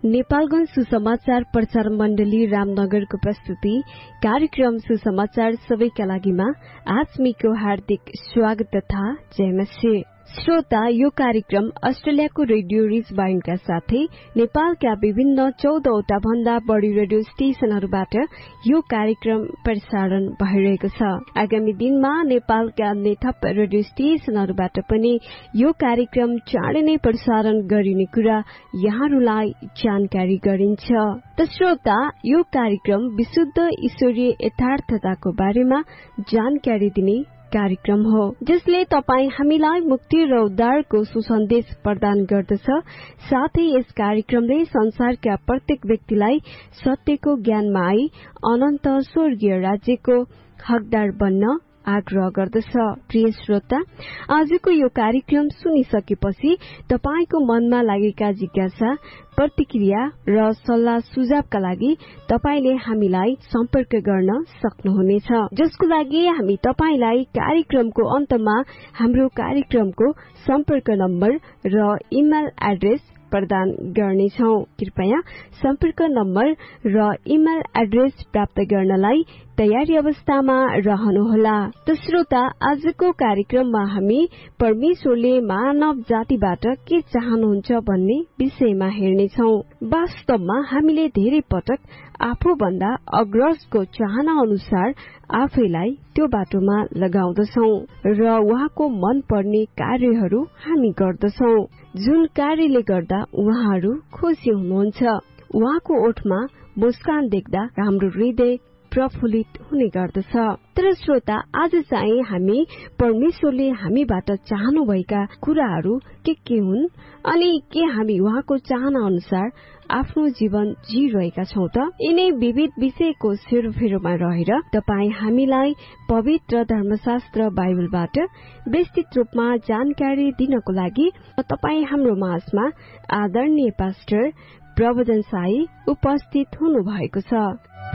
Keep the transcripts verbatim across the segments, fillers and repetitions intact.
नेपालगञ्ज सुसमाचार प्रचार मण्डली रामनगरको प्रस्तुति कार्यक्रम सुसमाचार सबैका लागिमा आत्मीको हार्दिक स्वागत तथा जयमसी। श्रोता, यो कार्यक्रम अस्ट्रेलियाको रेडियो रिजबाइनका साथै नेपालका विभिन्न चौधवटा भन्दा बढ़ी रेडियो स्टेशनहरूबाट यो कार्यक्रम प्रसारण भइरहेको छ। आगामी दिनमा नेपालका अन्य थप रेडियो स्टेशनहरूबाट पनि यो कार्यक्रम चाँडै नै प्रसारण गरिने कुरा यहाँहरूलाई जानकारी गरिन्छ। त श्रोता, यो कार्यक्रम विशुद्ध ईश्वरीय यथार्थताको बारेमा जानकारी दिने कार्यक्रम हो, जसले तपाई हामीलाई मुक्ति र उद्धारको सुसन्देश प्रदान गर्दछ। साथै यस कार्यक्रमले संसारका प्रत्येक व्यक्तिलाई सत्यको ज्ञानमा आई अनन्त स्वर्गीय राज्यको हकदार बन्न आग्रह गर्दछ। प्रिय श्रोता, आजको यो कार्यक्रम सुनिसकेपछि तपाईको मनमा लागेका जिज्ञासा, प्रतिक्रिया र सल्लाह सुझावका लागि तपाईले हामीलाई सम्पर्क गर्न सक्नुहुनेछ, जसको लागि हामी तपाईलाई कार्यक्रमको अन्तमा हाम्रो कार्यक्रमको सम्पर्क नम्बर र इमेल एड्रेस प्रदान गर्नेछौं। कृपया सम्पर्क नम्बर र इमेल एड्रेस प्राप्त गर्नलाई तयारी अवस्थामा रहनुहोला। त श्रोता, आजको कार्यक्रममा हामी परमेश्वरले मानव जातिबाट के चाहनुहुन्छ भन्ने विषयमा हेर्नेछौं। वास्तवमा हामीले धेरै पटक आफूभन्दा अग्रजको चाहना अनुसार आफैलाई त्यो बाटोमा लगाउँदछौं र उहाँको मन पर्ने कार्यहरू हामी गर्दछौं, जुन कार्यले गर्दा उहाँहरू खुसी हुनुहुन्छ। उहाँको ओठमा मुस्कान देख्दा हाम्रो हृदय प्रफुल्लित हुने गर्दछ। तर श्रोता, आज चाहिँ हामी परमेश्वरले हामीबाट चाहनुभएका कुराहरू के के हुन् अनि के हामी उहाँको चाहना अनुसार आफ्नो जीवन जिरहेका छौं त? यिनै विविध विषयको सेरोफेरोमा रहेर तपाई हामीलाई पवित्र धर्मशास्त्र बाइबलबाट विस्तृत रूपमा जानकारी दिनको लागि तपाई हाम्रो माझमा आदरणीय पास्टर प्रबोधन साई उपस्थित हुनु भएको छ।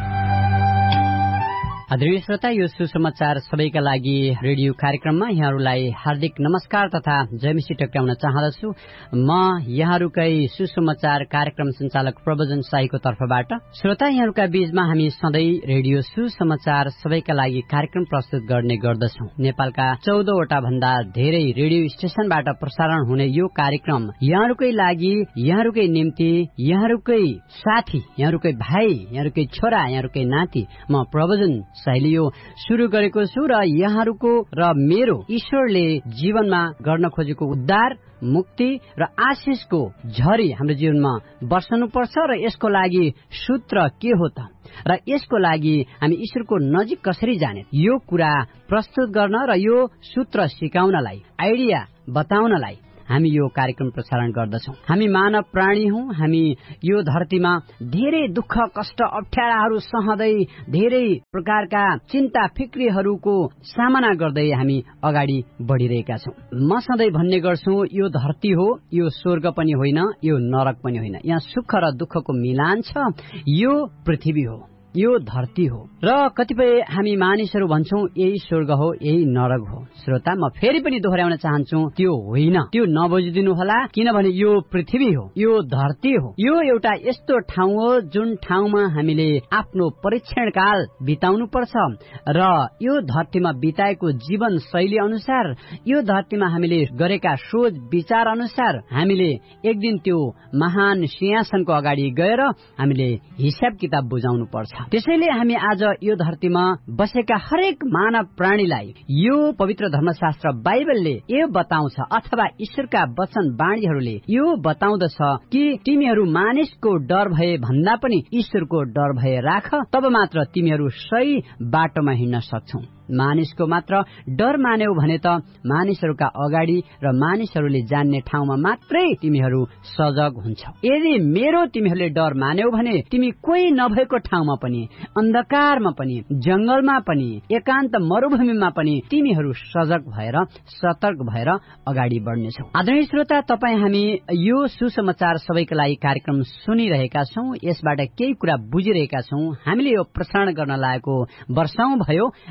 आदरणीय श्रोता, यो सुसमाचार सबैका लागि रेडियो कार्यक्रममा यहाँहरूलाई हार्दिक नमस्कार तथा जयमसी टक्राउन चाहदछु। म यहाँहरूकै सुसमाचार कार्यक्रम संचालक प्रबोधन साईको तर्फबाट। श्रोता, यहाँहरूका बीचमा हामी सधैँ रेडियो सुसमाचार सबैका लागि कार्यक्रम प्रस्तुत गर्ने गर्दछौं। नेपालका चौधवटा भन्दा धेरै रेडियो स्टेशनबाट प्रसारण हुने यो कार्यक्रम यहाँहरूकै लागि, यहाँहरूकै निम्ति, यहाँहरूकै साथी, यहाँहरूकै भाइ, यहाँहरूकै छोरा, यहाँहरूकै नाति म प्रबोधन साइले यो शुरू गरेको छु र यहाँहरूको र मेरो ईश्वरले जीवनमा गर्न खोजेको उद्धार, मुक्ति र आशिषको झरी हाम्रो जीवनमा बर्सनुपर्छ र यसको लागि सूत्र के हो त र यसको लागि हामी ईश्वरको नजिक कसरी जाने, यो कुरा प्रस्तुत गर्न र यो सूत्र सिकाउनलाई, आइडिया बताउनलाई हामी यो कार्यक्रम प्रसारण गर्दछौं। हामी मानव प्राणी हौं। हामी यो धरतीमा धेरै दुःख, कष्ट, अप्ठ्याराहरू सहँदै धेरै प्रकारका चिन्ता फिक्रीहरूको सामना गर्दै हामी अगाडि बढ़िरहेका छौं। म सधैँ भन्ने गर्छु, यो धरती हो, यो स्वर्ग पनि होइन, यो नरक पनि होइन। यहाँ सुख र दुःखको मिलान छ। यो पृथ्वी हो, यो धरती हो र कतिपय हामी मानिसहरू भन्छौं यही स्वर्ग हो, यही नरक हो। श्रोता, म फेरि पनि दोहोर्याउन चाहन्छु, त्यो होइन। त्यो नबुझिदिनु होला, किनभने यो पृथ्वी हो, यो धरती हो। यो एउटा यस्तो ठाउँ हो जुन ठाउँमा हामीले आफ्नो परीक्षण काल बिताउनु पर्छ र यो धरतीमा बिताएको जीवन शैली अनुसार, यो धरतीमा हामीले गरेका सोच विचार अनुसार हामीले एक दिन त्यो महान सिंहासनको अगाडि गएर हामीले हिसाब किताब बुझाउनु पर्छ। त्यसैले हामी आज यो धरतीमा बसेका हरेक मानव प्राणीलाई यो पवित्र धर्मशास्त्र बाइबलले यो बताउँछ, अथवा ईश्वरका वचन वाणीहरूले यो बताउँदछ कि तिमीहरू मानिसको डर भए भन्दा पनि ईश्वरको डर भए राख, तब मात्र तिमीहरू सही बाटोमा हिँड्न सक्छौ। मानिसको मात्र डर मान्यौ भने त मानिसहरूका अगाडि र मानिसहरूले जान्ने ठाउँमा मात्रै तिमीहरू सजग हुन्छौ। यदि मेरो तिमीहरूले डर मान्यौ भने तिमी कोही नभएको ठाउँमा पनि, अन्धकारमा पनि, जंगलमा पनि, एकान्त मरुभूमिमा पनि तिमीहरू सजग भएर सतर्क भएर अगाडि बढ्नेछौ। आदरणीय श्रोता, तपाई हामी यो सुसमाचार सबैका लागि कार्यक्रम सुनिरहेका छौं। यसबाट केही कुरा बुझिरहेका छौं। हामीले यो प्रसारण गर्न लागेको वर्षौं भयो र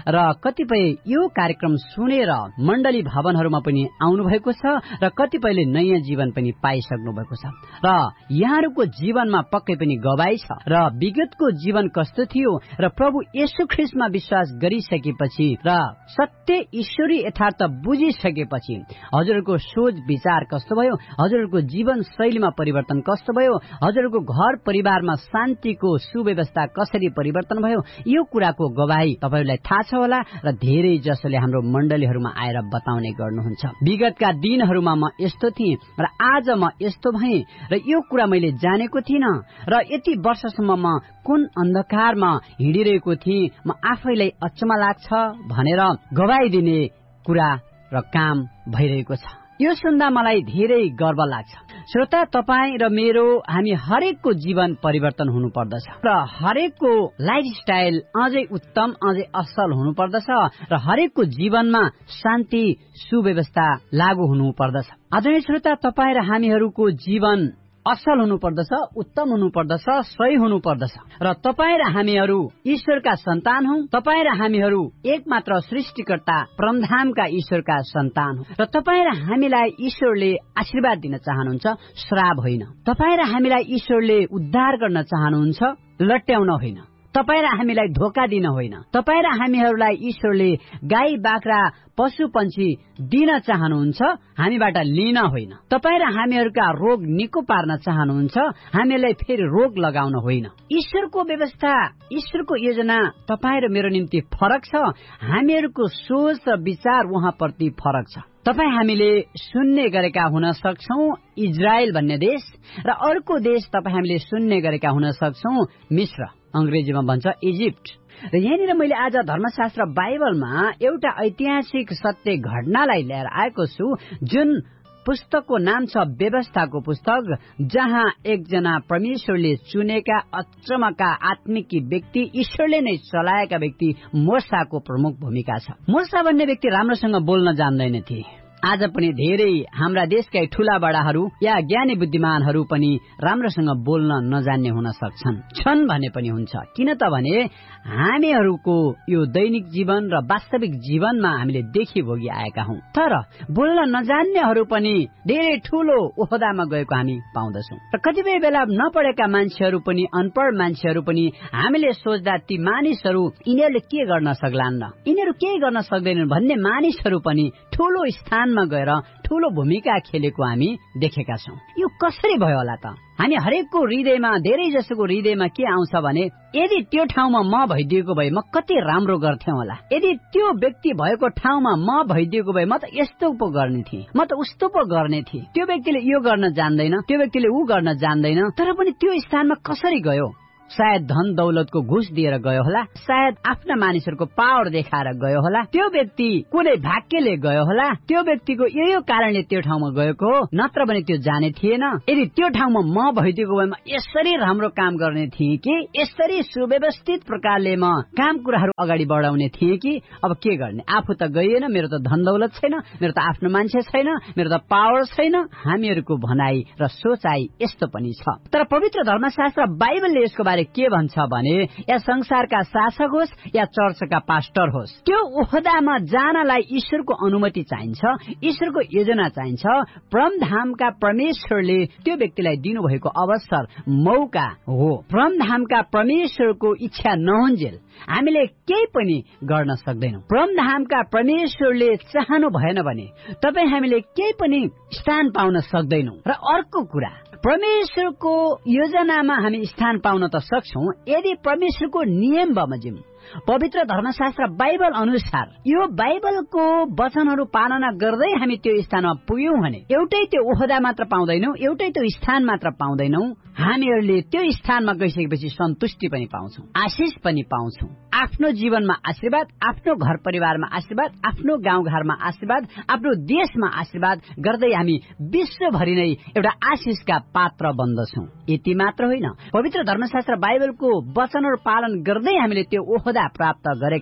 कतिपय यो कार्यक्रम सुनेर मण्डली भवनहरूमा पनि आउनुभएको छ र कतिपयले नयाँ जीवन पनि पाइसक्नु भएको छ र यहाँहरूको जीवनमा पक्कै पनि गवाई छ र विगतको जीवन कस्तो थियो र प्रभु येशू ख्रीष्टमा विश्वास गरिसकेपछि र सत्य ईश्वरी यथार्थ बुझिसकेपछि हजुरहरूको सोच विचार कस्तो भयो, हजुरहरूको जीवन शैलीमा परिवर्तन कस्तो भयो, हजुरहरूको घर परिवारमा शान्तिको सुव्यवस्था कसरी परिवर्तन भयो, यो कुराको गवाही तपाईहरुलाई थाहा छ होला र धेरै जसोले हाम्रो मण्डलीहरूमा आएर बताउने गर्नुहुन्छ। विगतका दिनहरूमा म यस्तो थिएँ र आज म यस्तो भएँ र यो कुरा मैले जानेको थिइनँ र यति वर्षसम्म म कुन अन्धकारमा हिँडिरहेको थिएँ, म आफैलाई अचम्म लाग्छ भनेर गवाई दिने कुरा र काम भइरहेको छ। यो सुन्दा मलाई धेरै गर्व लाग्छ। श्रोता, तपाईँ र मेरो हामी हरेकको जीवन परिवर्तन हुनु पर्दछ र हरेकको लाइफस्टाइल अझै उत्तम अझै असल हुनु पर्दछ र हरेकको जीवनमा शान्ति सुव्यवस्था लागू हुनु पर्दछ। आदरणीय श्रोता, तपाईँ र हामीहरूको जीवन असल हुनु पर्दछ, उत्तम हुनु पर्दछ, सही हुनु पर्दछ र तपाईँ र हामीहरू ईश्वरका सन्तान हौ। तपाईँ र हामीहरू एकमात्र सृष्टिकर्ता परमधामका ईश्वरका सन्तान हौ र तपाईँ र हामीलाई ईश्वरले आशीर्वाद दिन चाहनुहुन्छ, श्राप होइन। तपाईँ र हामीलाई ईश्वरले उद्धार गर्न चाहनुहुन्छ, लट्याउन होइन। तपाईँ र हामीलाई धोका दिन होइन। तपाईँ र हामीहरूलाई ईश्वरले गाई बाख्रा पशु पंक्षी दिन चाहनुहुन्छ, हामीबाट लिन होइन। तपाईँ र हामीहरूका रोग निको पार्न चाहनुहुन्छ, हामीलाई फेरि रोग लगाउन होइन। ईश्वरको व्यवस्था, ईश्वरको योजना तपाईँ र मेरो निम्ति फरक छ। हामीहरूको सोच र विचार उहाँप्रति फरक छ। तपाईँ हामीले सुन्ने गरेका हुन सक्छौ इजरायल भन्ने देश र अर्को देश तपाईँ हामीले सुन्ने गरेका हुन सक्छौ मिस्र, अंग्रेजीमा भन्छ इजिप्ट। र यहाँनिर मैले आज धर्मशास्त्र बाइबलमा एउटा ऐतिहासिक सत्य घटनालाई लिएर आएको छु, जुन पुस्तकको नाम छ व्यवस्थाको पुस्तक, जहाँ एकजना परमेश्वरले चुनेका अचम्मका आत्मिक व्यक्ति, ईश्वरले नै चलाएका व्यक्ति मूसाको प्रमुख भूमिका छ। मूसा भन्ने व्यक्ति राम्रोसँग बोल्न जान्दैनथे। आज पनि धेरै हाम्रा देशका ठूला बडाहरू या ज्ञानी बुद्धिमानहरू पनि राम्रोसँग बोल्न नजान्ने हुन सक्छन्, छन् भने पनि हुन्छ। किन त भने हामीहरूको यो दैनिक जीवन र वास्तविक जीवनमा हामीले देखि भोगी आएका हौं। तर बोल्न नजान्नेहरू पनि धेरै ठूलो ओहदामा गएको हामी पाउँदछौं र कतिपय बेला नपढेका मान्छेहरू पनि, अनपढ मान्छेहरू पनि हामीले सोच्दा ती मानिसहरू यिनीहरूले के गर्न सक्लान् र यिनीहरू केही गर्न सक्दैनन् भन्ने मानिसहरू पनि ठूलो स्थान गएर ठूलो भूमिका खेलेको हामी देखेका छौं। यो कसरी भयो होला त? हामी हरेकको हृदयमा, धेरै जसोको हृदयमा के आउँछ भने यदि त्यो ठाउँमा म भइदिएको भए म कति राम्रो गर्थे होला, यदि त्यो व्यक्ति भएको ठाउँमा म भइदिएको भए म त यस्तो पो गर्ने थिएँ, म त उस्तो पो गर्ने थिएँ। त्यो व्यक्तिले यो गर्न जान्दैन, त्यो व्यक्तिले ऊ गर्न जान्दैन, तर पनि त्यो स्थानमा कसरी गयो? सायद धन दौलतको घुस दिएर गयो होला, सायद आफ्ना मानिसहरूको पावर देखाएर गयो होला, त्यो व्यक्ति कुनै भाग्यले गयो होला, त्यो व्यक्तिको यो यो कारणले त्यो ठाउँमा गएको हो, नत्र भने त्यो जाने थिएन। यदि त्यो ठाउँमा म भइदिएको भए म यसरी राम्रो काम गर्ने थिएँ कि, यसरी सुव्यवस्थित प्रकारले म काम कुराहरू अगाडि बढाउने थिएँ कि, अब के गर्ने? आफू त गइएन, मेरो त धन दौलत छैन, मेरो त आफ्नो मान्छे छैन, मेरो त पावर छैन। हामीहरूको भनाई र सोचाइ यस्तो पनि छ। तर पवित्र धर्मशास्त्र बाइबलले यसको बारे के भन्छ भने, या संसारका शासक होस् या चर्चका पास्टर होस्, त्यो ओहदामा जानलाई ईश्वरको अनुमति चाहिन्छ, ईश्वरको योजना चाहिन्छ। परमधामका परमेश्वरले त्यो व्यक्तिलाई दिनुभएको अवसर, मौका हो। परमधामका परमेश्वरको इच्छा नहुन्जेल हामीले केही पनि गर्न सक्दैनौं। परमधामका परमेश्वरले चाहनु भएन भने तपाईँ हामीले केही पनि स्थान पाउन सक्दैनौं। र अर्को कुरा, परमेश्वरको योजनामा हामी स्थान पाउन त सक्छौं यदि परमेश्वरको नियम बमोजिम, पवित्र धर्मशास्त्र बाइबल अनुसार यो बाइबलको वचनहरू पालना गर्दै हामी त्यो स्थानमा पुग्यौं भने एउटै त्यो ओहदा मात्र पाउँदैनौं, एउटै त्यो स्थान मात्र पाउँदैनौं, हामीहरूले त्यो स्थानमा गइसकेपछि सन्तुष्टि पनि पाउँछौं, आशिष पनि पाउँछौं। आफ्नो जीवनमा आशीर्वाद, आफ्नो घर परिवारमा आशीर्वाद, आफ्नो गाउँघरमा आशीर्वाद, आफ्नो देशमा आशीर्वाद गर्दै हामी विश्वभरि नै एउटा आशिषका पात्र बन्दछौं। यति मात्र होइन, पवित्र धर्मशास्त्र बाइबलको वचनहरू पालन गर्दै हामीले त्यो ओहदा प्राप्त गरेका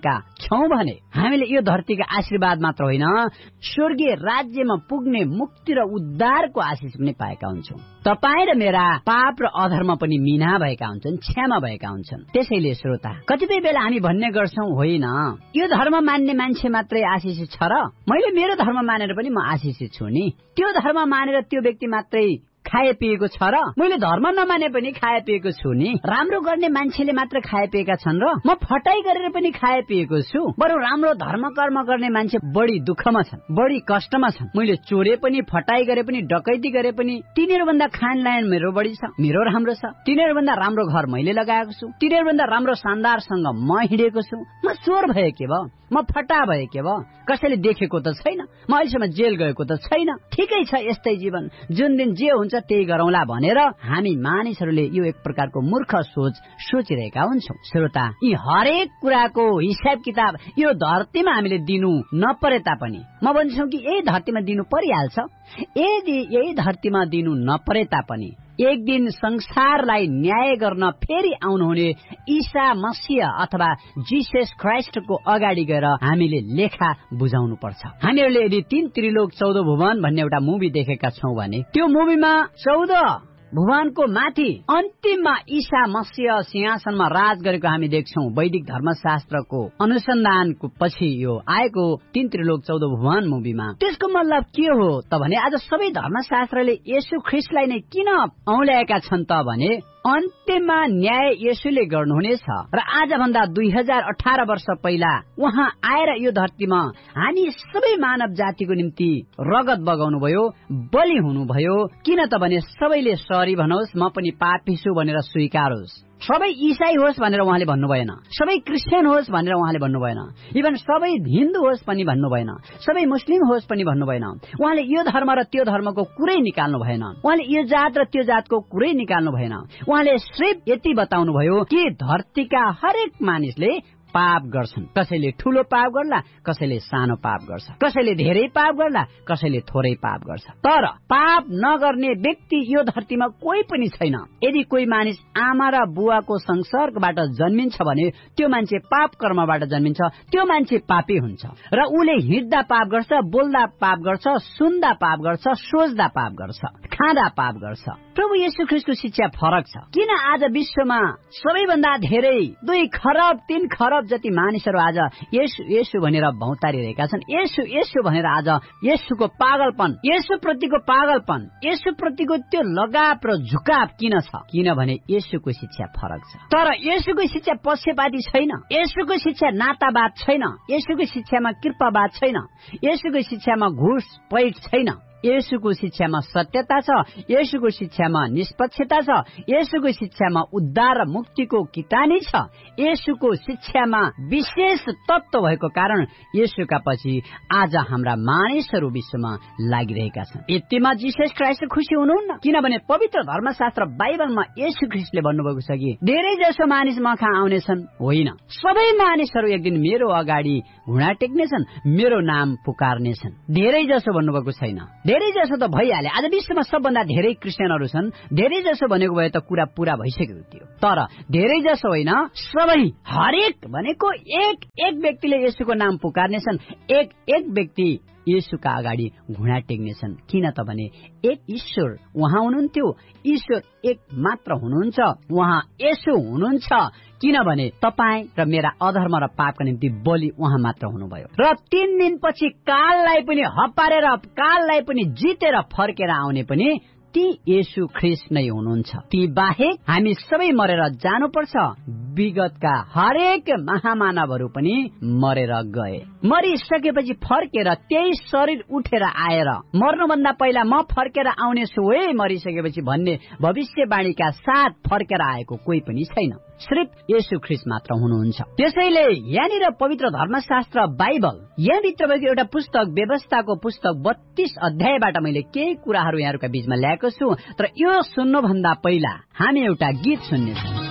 छौं भने हामीले यो धरतीको आशीर्वाद मात्र होइन, स्वर्गीय राज्यमा पुग्ने मुक्ति र उद्धारको आशिष पनि पाएका हुन्छौं। तपाईँ र मेरा पाप र अधर्म पनि मिना भएका हुन्छन्, क्षमा भएका हुन्छन्। त्यसैले श्रोता, कतिपय बेला हामी भन्ने गर्छौं, होइन यो धर्म मान्ने मान्छे मात्रै आशिषित छ र मैले मेरो धर्म मानेर पनि म आशिषित छु नि, त्यो धर्म मानेर त्यो व्यक्ति मात्रै खाए पिएको छ र मैले धर्म नमाने पनि खाए पिएको छु नि, राम्रो गर्ने मान्छेले मात्र खाए पिएका छन् र म फटाई गरेर पनि खाए पिएको छु, बरु राम्रो धर्म कर्म गर्ने मान्छे बढी दुःखमा छन्, बढी कष्टमा छन्। मैले चोरे पनि, फटाई गरे पनि, डकैती गरे पनि तिनीहरू भन्दा खान लायन मेरो बढी छ, मेरो राम्रो छ। तिनीहरू भन्दा राम्रो घर मैले लगाएको छु, तिनीहरू भन्दा राम्रो शानदारसँग म हिँडेको छु। म चोर भए के भयो, म फटा भए के भयो, कसैले देखेको त छैन, म अहिलेसम्म जेल गएको त छैन, ठिकै छ यस्तै जीवन, जुन दिन जे हुन्छ त्यही गरौँला भनेर हामी मानिसहरूले यो एक प्रकारको मूर्ख सोच सोचिरहेका हुन्छौँ। श्रोता, यी हरेक कुराको हिसाब किताब यो धरतीमा हामीले दिनु नपरे तापनि म भन्छु कि यही धरतीमा दिनु परिहाल्छ। यदि यही धरतीमा दिनु नपरे तापनि एक दिन संसारलाई न्याय गर्न फेरि आउनुहुने ईसा मसीह अथवा जीसस क्राइस्टको अगाडि गएर हामीले लेखा बुझाउनु पर्छ। हामीहरूले यदि तीन त्रिलोक चौध भुवन भन्ने एउटा मुभी देखेका छौं भने त्यो मुभीमा चौध भुवनको माथि अन्तिममा ईसा मसीह सिंहासनमा राज गरेको हामी देख्छौं। वैदिक धर्मशास्त्रको अनुसन्धानको पछि यो आएको तीन त्रिलोक चौध भुवन मुभीमा त्यसको मतलब के हो त भने आज सबै धर्मशास्त्रले येशू ख्रीष्टलाई नै किन औल्याएका छन् त भने अन्त्यमा न्याय येशूले गर्नुहुनेछ र आजभन्दा दुई हजार अठार वर्ष पहिला उहाँ आएर यो धरतीमा हामी सबै मानव जातिको निम्ति रगत बगाउनु भयो, बलि हुनुभयो। किन त भने सबैले सरी भनोस्, म पनि पापी छु भनेर स्वीकारोस्। सबै ईसाई होस् भनेर उहाँले भन्नु भएन, सबै क्रिस्चियन होस् भनेर उहाँले भन्नु भएन, इभन सबै हिन्दू होस् पनि भन्नु भएन, सबै मुस्लिम होस् पनि भन्नु भएन। उहाँले यो धर्म र त्यो धर्मको कुरै निकाल्नु भएन, उहाँले यो जात र त्यो जातको कुरै निकाल्नु भएन। उहाँले सिर्फ यति बताउनु भयो कि धरतीका हरेक मानिसले पाप गर्छन्, कसैले ठूलो पाप गर्ला, कसैले सानो पाप गर्छ, कसैले धेरै पाप गर्ला, कसैले थोरै पाप गर्छ। तर पाप नगर्ने व्यक्ति यो धरतीमा कोही पनि छैन। यदि कोही मानिस आमा र बुवाको संसर्गबाट जन्मिन्छ भने त्यो मान्छे पाप कर्मबाट जन्मिन्छ, त्यो मान्छे पापी हुन्छ र उले हिँड्दा पाप गर्छ, बोल्दा पाप गर्छ, सुन्दा पाप गर्छ, सोच्दा पाप गर्छ, खाँदा पाप गर्छ। प्रभु येशू ख्रीष्टको शिक्षा फरक छ। किन आज विश्वमा सबैभन्दा धेरै दुई खरब तीन खरब जति मानिसहरू आज येशू येशू भनेर भौतारिरहेका छन्? येशू येशू भनेर आज येशूको पागलपन, येशू प्रतिको पागलपन, येशू प्रतिको त्यो लगाव र झुकाव किन छ? किनभने येशूको शिक्षा फरक छ। तर येशूको शिक्षा पक्षपाती छैन, येशूको शिक्षा नातावाद छैन, येशूको शिक्षामा कृपावाद छैन, येशूको शिक्षामा घुस पैठ छैन। येशूको शिक्षामा सत्यता छ, येशूको शिक्षामा निष्पक्षता छ, येशूको शिक्षामा उद्धार र मुक्तिको किटानी छ। येशूको शिक्षामा विशेष तत्व भएको कारण येशूका पछि आज हाम्रा मानिसहरू विश्वमा लागिरहेका छन्। यतिमा जीसस क्राइस्ट खुसी हुनुहुन्न, किनभने पवित्र धर्मशास्त्र बाइबलमा येशू ख्रीष्टले भन्नुभएको छ कि धेरै जसो मानिस म कहाँ आउनेछन्, होइन सबै मानिसहरू एक दिन मेरो अगाडि घुँडा टेक्नेछन्, मेरो नाम पुकारनेछन्। धेरै जसो भन्नुभएको छैन, धेरै जसो त भइहाले। आज विश्वमा सबभन्दा धेरै क्रिस्चियनहरू छन्, धेरै जसो भनेको भए त कुरा पूरा भइसकेको थियो। तर धेरै जसो होइन, सबै हरेक भनेको एक एक व्यक्तिले येशूको नाम पुकारनेछन्, एक एक व्यक्ति येशूका अगाडि घुँडा टेक्नेछन्। किन त भने एक ईश्वर उहाँ हुनुहुन्थ्यो, ईश्वर एक मात्र हुनुहुन्छ, उहाँ येशू हुनुहुन्छ। किनभने तपाईँ र मेरा अधर्म र पापका निम्ति बलि उहाँ मात्र हुनुभयो र तीन दिनपछि काललाई पनि हपारेर काललाई पनि जितेर फर्केर आउने पनि ती येशू ख्रीष्ट नै हुनुहुन्छ। ती बाहेक हामी सबै मरेर जानुपर्छ। विगतका हरेक महामानवहरू पनि मरेर गए, मरिसकेपछि फर्केर त्यही शरीर उठेर आएर मर्नुभन्दा पहिला म फर्केर आउनेछु है मरिसकेपछि भन्ने भविष्यवाणीका साथ फर्केर आएको कोही पनि छैन, सिर्फ येशू ख्रीष्ट मात्र हुनुहुन्छ। त्यसैले यहाँनिर पवित्र धर्मशास्त्र बाइबल यहाँभित्र भएको एउटा पुस्तक व्यवस्थाको पुस्तक बत्तीस अध्यायबाट मैले केही कुराहरू यहाँहरूका बीचमा ल्याएको छु। तर यो सुन्नुभन्दा पहिला हामी एउटा गीत सुन्नेछौँ।